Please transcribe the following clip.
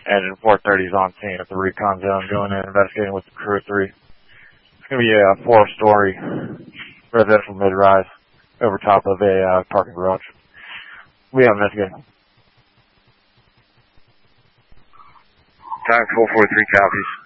Engine 430 is on scene at the recon zone, going in investigating with the crew of 3. It's going to be a 4-story residential mid-rise over top of a parking garage. We have investigating. Time 443 copies.